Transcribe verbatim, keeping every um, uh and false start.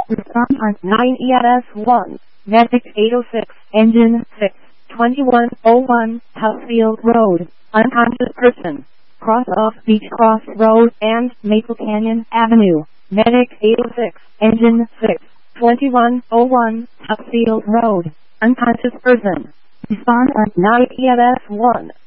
Respond on nine E M S one. Medic eight oh six. Engine six. twenty-one oh one. Housefield Road. Unconscious person. Cross off Beach Cross Road and Maple Canyon Avenue. Medic eight oh six. Engine six. twenty-one oh one. Housefield Road. Unconscious person. Respond on nine E M S one.